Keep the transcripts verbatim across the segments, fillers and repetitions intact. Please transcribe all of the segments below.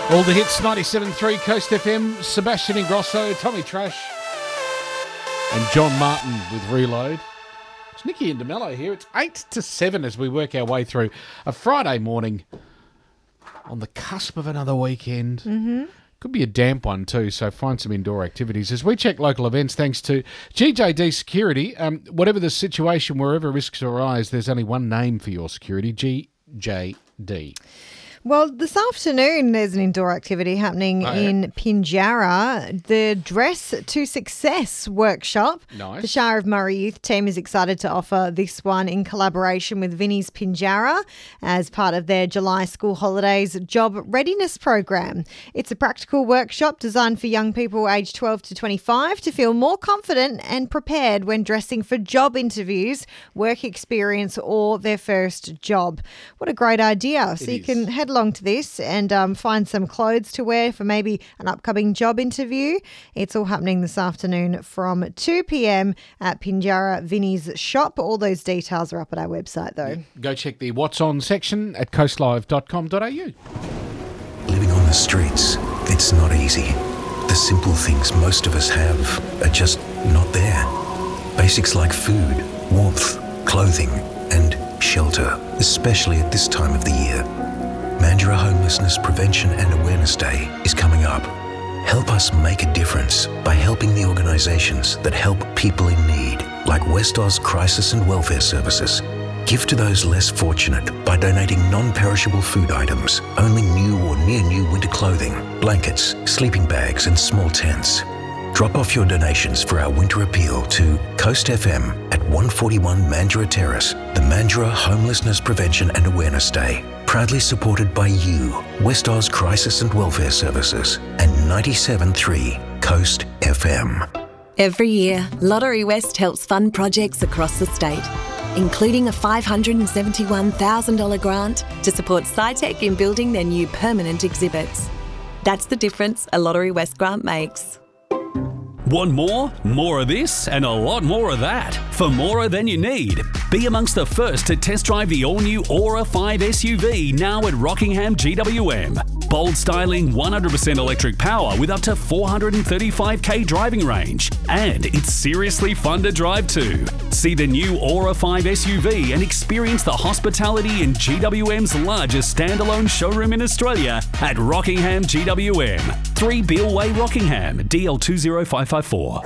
All the hits, ninety-seven point three Coast F M, Sebastian Ingrosso, Tommy Trash, and John Martin with Reload. It's Nikki and DeMello here. It's eight to seven as we work our way through a Friday morning on the cusp of another weekend. Mm-hmm. Could be a damp one too, so find some indoor activities. As we check local events, thanks to G J D Security, um, whatever the situation, wherever risks arise, there's only one name for your security, G J D. Well, this afternoon there's an indoor activity happening Oh, yeah. in Pinjarra, the Dress to Success workshop. Nice. The Shire of Murray Youth Team is excited to offer this one in collaboration with Vinnie's Pinjarra as part of their July School Holidays Job Readiness Program. It's a practical workshop designed for young people aged twelve to twenty-five to feel more confident and prepared when dressing for job interviews, work experience or their first job. What a great idea. So It you is. can head along to this and um, find some clothes to wear for maybe an upcoming job interview. It's all happening this afternoon from two p.m. at Pinjarra Vinnie's shop. All those details are up at our website though. Go check the What's On section at coastlive dot com dot a u. Living on the streets, it's not easy. The simple things most of us have are just not there. Basics like food, warmth, clothing, and shelter, especially at this time of the year. Mandurah Homelessness Prevention and Awareness Day is coming up. Help us make a difference by helping the organisations that help people in need, like West Oz Crisis and Welfare Services. Give to those less fortunate by donating non-perishable food items, only new or near new winter clothing, blankets, sleeping bags and small tents. Drop off your donations for our winter appeal to Coast F M at one forty-one Mandurah Terrace, the Mandurah Homelessness Prevention and Awareness Day. Proudly supported by you, West Oz Crisis and Welfare Services, and ninety-seven point three Coast F M. Every year, Lottery West helps fund projects across the state, including a five hundred seventy-one thousand dollars grant to support SciTech in building their new permanent exhibits. That's the difference a Lottery West grant makes. Want more? More of this and a lot more of that. For more than you need, be amongst the first to test drive the all-new Aura five S U V now at Rockingham G W M. Bold styling, one hundred percent electric power with up to four hundred thirty-five k driving range. And it's seriously fun to drive too. See the new Aura five S U V and experience the hospitality in G W M's largest standalone showroom in Australia at Rockingham G W M. three Beale Way, Rockingham, D L two zero five five four.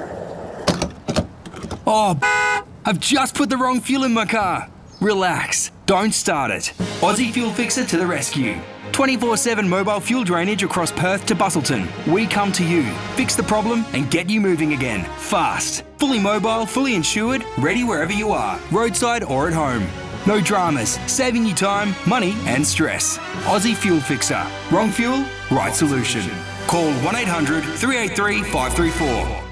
Oh, I've just put the wrong fuel in my car. Relax, don't start it. Aussie Fuel Fixer to the rescue. twenty-four seven mobile fuel drainage across Perth to Bustleton. We come to you, fix the problem and get you moving again. Fast. Fully mobile, fully insured, ready wherever you are, roadside or at home. No dramas, saving you time, money and stress. Aussie Fuel Fixer. Wrong fuel, right solution. Call one eight hundred three eight three five three four.